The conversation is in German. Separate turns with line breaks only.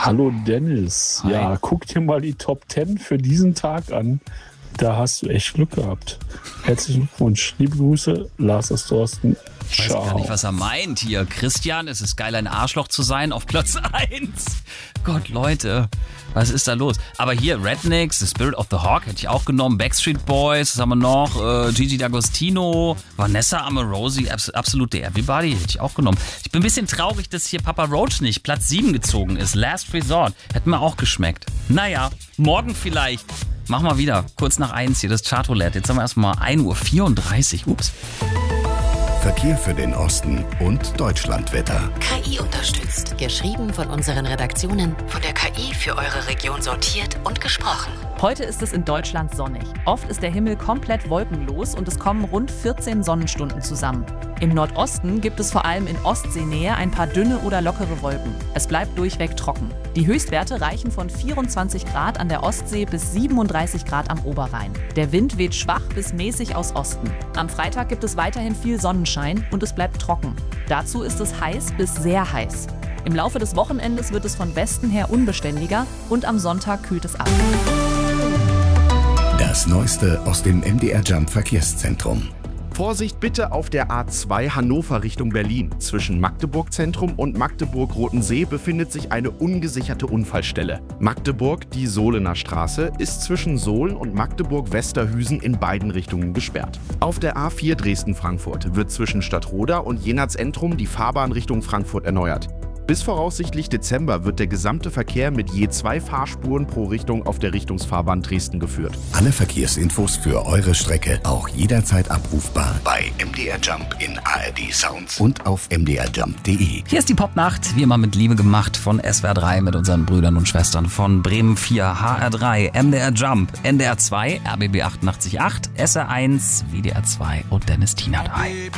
Hallo Dennis.
Hi.
Ja, guck dir mal die Top 10 für diesen Tag an. Da hast du echt Glück gehabt. Herzlichen Glückwunsch. Liebe Grüße, Lars aus Thorsten.
Ich weiß gar nicht, was er meint hier. Christian, es ist geil, ein Arschloch zu sein auf Platz 1. Gott, Leute, was ist da los? Aber hier, Rednecks, The Spirit of the Hawk hätte ich auch genommen. Backstreet Boys, was haben wir noch? Gigi D'Agostino, Vanessa Amorosi, Absolute Everybody hätte ich auch genommen. Ich bin ein bisschen traurig, dass hier Papa Roach nicht Platz 7 gezogen ist. Last Resort, hätte mir auch geschmeckt. Naja, morgen vielleicht. Mach mal wieder, kurz nach 1 hier, das Chartroulette. Jetzt haben wir erstmal 1:34 Uhr. Ups.
Verkehr für den Osten und Deutschlandwetter.
KI unterstützt. Geschrieben von unseren Redaktionen, von der KI für eure Region sortiert und gesprochen.
Heute ist es in Deutschland sonnig. Oft ist der Himmel komplett wolkenlos und es kommen rund 14 Sonnenstunden zusammen. Im Nordosten gibt es vor allem in Ostseenähe ein paar dünne oder lockere Wolken. Es bleibt durchweg trocken. Die Höchstwerte reichen von 24 Grad an der Ostsee bis 37 Grad am Oberrhein. Der Wind weht schwach bis mäßig aus Osten. Am Freitag gibt es weiterhin viel Sonnenschein und es bleibt trocken. Dazu ist es heiß bis sehr heiß. Im Laufe des Wochenendes wird es von Westen her unbeständiger und am Sonntag kühlt es ab.
Das Neueste aus dem MDR Jump Verkehrszentrum.
Vorsicht bitte auf der A2 Hannover Richtung Berlin. Zwischen Magdeburg Zentrum und Magdeburg-Rotensee befindet sich eine ungesicherte Unfallstelle. Magdeburg, die Sohlener Straße, ist zwischen Sohlen und Magdeburg-Westerhüsen in beiden Richtungen gesperrt. Auf der A4 Dresden-Frankfurt wird zwischen Stadtroda und Jenatz-Entrum die Fahrbahn Richtung Frankfurt erneuert. Bis voraussichtlich Dezember wird der gesamte Verkehr mit je 2 Fahrspuren pro Richtung auf der Richtungsfahrbahn Dresden geführt.
Alle Verkehrsinfos für eure Strecke auch jederzeit abrufbar bei MDR Jump in ARD Sounds und auf mdrjump.de.
Hier ist die Popnacht, wie immer mit Liebe gemacht von SWR 3 mit unseren Brüdern und Schwestern von Bremen 4, HR3, MDR Jump, NDR 2, RBB 88.8, SR1, WDR 2 und Dennis Tienert. Hi.